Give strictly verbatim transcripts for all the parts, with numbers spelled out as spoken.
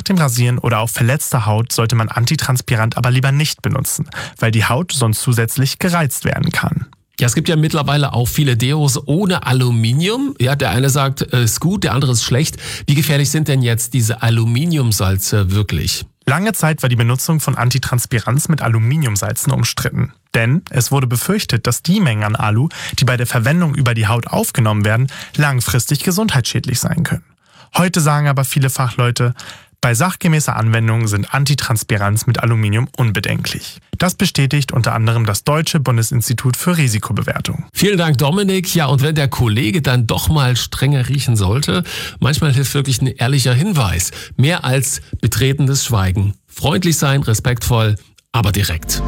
dem Rasieren oder auf verletzter Haut sollte man Antitranspirant aber lieber nicht benutzen, weil die Haut sonst zusätzlich gereizt werden kann. Ja, es gibt ja mittlerweile auch viele Deos ohne Aluminium. Ja, der eine sagt, ist gut, der andere ist schlecht. Wie gefährlich sind denn jetzt diese Aluminiumsalze wirklich? Lange Zeit war die Benutzung von Antitranspiranz mit Aluminiumsalzen umstritten. Denn es wurde befürchtet, dass die Mengen an Alu, die bei der Verwendung über die Haut aufgenommen werden, langfristig gesundheitsschädlich sein können. Heute sagen aber viele Fachleute, bei sachgemäßer Anwendung sind Antitranspiranz mit Aluminium unbedenklich. Das bestätigt unter anderem das Deutsche Bundesinstitut für Risikobewertung. Vielen Dank, Dominik. Ja, und wenn der Kollege dann doch mal strenger riechen sollte, manchmal hilft wirklich ein ehrlicher Hinweis. Mehr als betretenes Schweigen. Freundlich sein, respektvoll, aber direkt.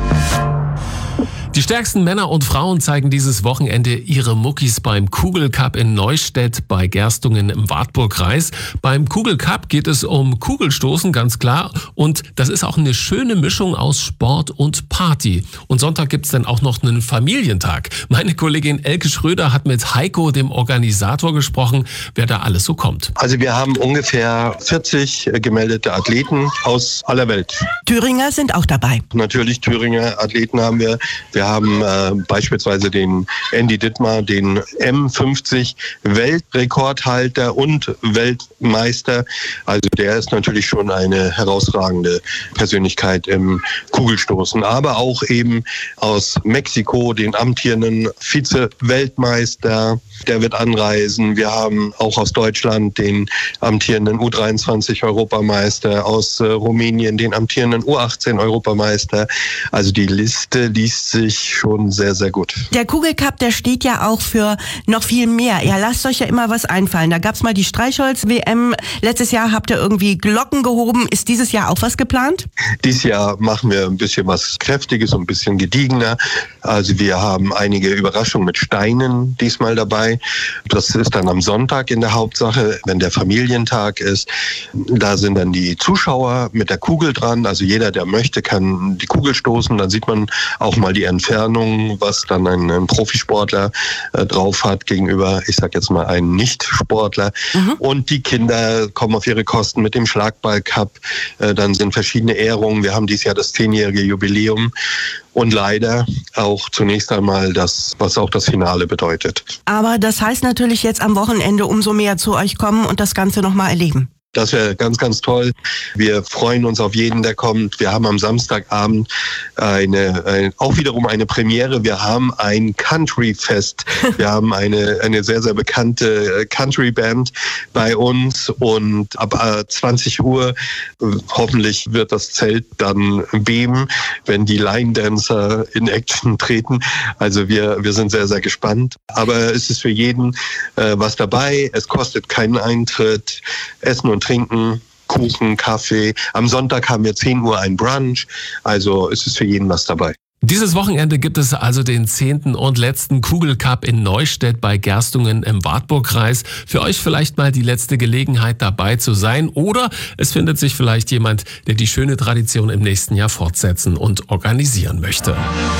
Die stärksten Männer und Frauen zeigen dieses Wochenende ihre Muckis beim Kugelcup in Neustädt bei Gerstungen im Wartburgkreis. Beim Kugelcup geht es um Kugelstoßen, ganz klar. Und das ist auch eine schöne Mischung aus Sport und Party. Und Sonntag gibt's dann auch noch einen Familientag. Meine Kollegin Elke Schröder hat mit Heiko, dem Organisator, gesprochen, wer da alles so kommt. Also wir haben ungefähr vierzig gemeldete Athleten aus aller Welt. Thüringer sind auch dabei. Natürlich Thüringer Athleten haben wir. Wir haben äh, beispielsweise den Andy Dittmar, den M fünfzig Weltrekordhalter und Weltmeister. Also der ist natürlich schon eine herausragende Persönlichkeit im Kugelstoßen. Aber auch eben aus Mexiko den amtierenden Vize-Weltmeister, der wird anreisen. Wir haben auch aus Deutschland den amtierenden U dreiundzwanzig Europameister, aus äh, Rumänien den amtierenden U achtzehn Europameister. Also die Liste liest sich schon sehr, sehr gut. Der Kugelcup, der steht ja auch für noch viel mehr. Ihr lasst euch ja immer was einfallen. Da gab's mal die Streichholz-W M. Letztes Jahr habt ihr irgendwie Glocken gehoben. Ist dieses Jahr auch was geplant? Dieses Jahr machen wir ein bisschen was Kräftiges und ein bisschen gediegener. Also wir haben einige Überraschungen mit Steinen diesmal dabei. Das ist dann am Sonntag in der Hauptsache, wenn der Familientag ist. Da sind dann die Zuschauer mit der Kugel dran. Also jeder, der möchte, kann die Kugel stoßen. Dann sieht man auch mal die Entfernung, was dann ein, ein Profisportler äh, drauf hat gegenüber, ich sag jetzt mal, einem Nicht-Sportler. Mhm. Und die Kinder kommen auf ihre Kosten mit dem Schlagball-Cup. Äh, dann sind verschiedene Ehrungen. Wir haben dieses Jahr das zehnjährige Jubiläum. Und leider auch zunächst einmal das, was auch das Finale bedeutet. Aber das heißt natürlich jetzt am Wochenende umso mehr zu euch kommen und das Ganze nochmal erleben. Das wäre ganz, ganz toll. Wir freuen uns auf jeden, der kommt. Wir haben am Samstagabend eine, eine auch wiederum eine Premiere. Wir haben ein Country-Fest. Wir haben eine, eine sehr, sehr bekannte Country-Band bei uns. Und ab zwanzig Uhr hoffentlich wird das Zelt dann beben, wenn die Line-Dancer in Action treten. Also wir, wir sind sehr, sehr gespannt. Aber es ist für jeden äh, was dabei. Es kostet keinen Eintritt. Essen und Trinken, Kuchen, Kaffee. Am Sonntag haben wir zehn Uhr ein Brunch. Also es ist für jeden was dabei. Dieses Wochenende gibt es also den zehnten und letzten Kugelcup in Neustädt bei Gerstungen im Wartburgkreis. Für euch vielleicht mal die letzte Gelegenheit dabei zu sein. Oder es findet sich vielleicht jemand, der die schöne Tradition im nächsten Jahr fortsetzen und organisieren möchte.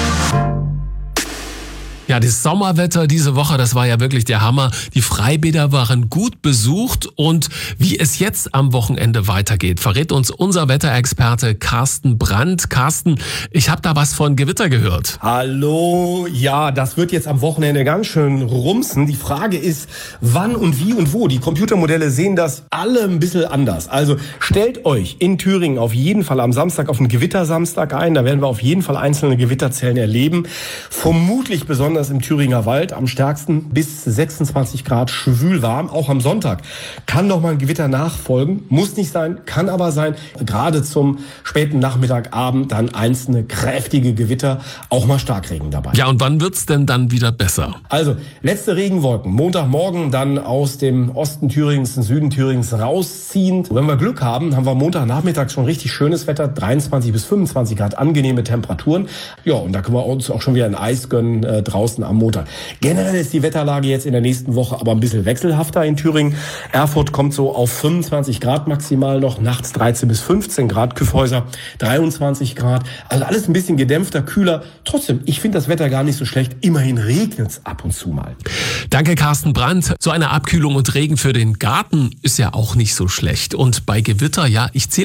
Ja, das Sommerwetter diese Woche, das war ja wirklich der Hammer. Die Freibäder waren gut besucht und wie es jetzt am Wochenende weitergeht, verrät uns unser Wetterexperte Carsten Brandt. Carsten, ich habe da was von Gewitter gehört. Hallo, ja, das wird jetzt am Wochenende ganz schön rumsen. Die Frage ist, wann und wie und wo. Die Computermodelle sehen das alle ein bisschen anders. Also stellt euch in Thüringen auf jeden Fall am Samstag auf einen Gewittersamstag ein. Da werden wir auf jeden Fall einzelne Gewitterzellen erleben. Vermutlich besonders im Thüringer Wald, am stärksten bis sechsundzwanzig Grad schwül warm. Auch am Sonntag kann noch mal ein Gewitter nachfolgen. Muss nicht sein, kann aber sein. Gerade zum späten Nachmittag, Abend dann einzelne kräftige Gewitter, auch mal Starkregen dabei. Ja, und wann wird's denn dann wieder besser? Also, letzte Regenwolken. Montagmorgen dann aus dem Osten Thüringens, Süden Thüringens rausziehend. Wenn wir Glück haben, haben wir Montagnachmittag schon richtig schönes Wetter. dreiundzwanzig bis fünfundzwanzig Grad, angenehme Temperaturen. Ja, und da können wir uns auch schon wieder ein Eis gönnen äh, draußen am Montag. Generell ist die Wetterlage jetzt in der nächsten Woche aber ein bisschen wechselhafter in Thüringen. Erfurt kommt so auf fünfundzwanzig Grad maximal noch, nachts dreizehn bis fünfzehn Grad, Kyffhäuser dreiundzwanzig Grad. Also alles ein bisschen gedämpfter, kühler. Trotzdem, ich finde das Wetter gar nicht so schlecht. Immerhin regnet es ab und zu mal. Danke, Carsten Brandt. So eine Abkühlung und Regen für den Garten ist ja auch nicht so schlecht. Und bei Gewitter, ja, ich zähle